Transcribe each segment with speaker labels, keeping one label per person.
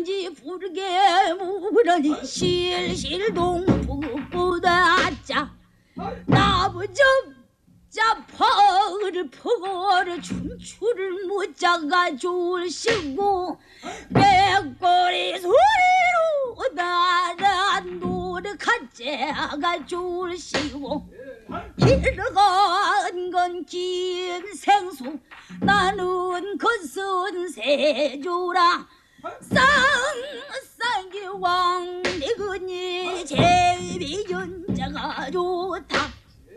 Speaker 1: 단지 부르게 무그러니 실실동부보다자 나부접 자퍼를 퍼를 춤추를 못자가 줄시고 백골이 소리로 나란 노력한자가 줄시고 길어간 건 긴 생수 나는 것은 세조라 쌍쌍기 왕리근이 제비전자가 좋다.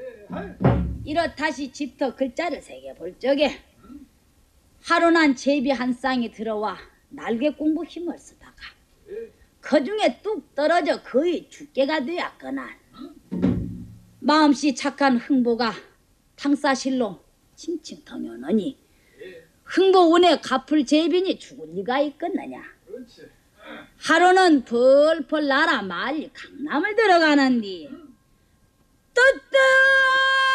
Speaker 1: 이렇다시 집터 글자를 새겨볼 적에 하루난 제비 한 쌍이 들어와 날개 공부 힘을 쓰다가 그 중에 뚝 떨어져 거의 죽게가 되었거나 마음씨 착한 흥보가 탕사실로 칭칭 터녀느니 흥보 운에 갚을 제빈이 죽을 리가 있겠느냐. 하루는 펄펄 날아 말리 강남을 들어가는디 뜨뜻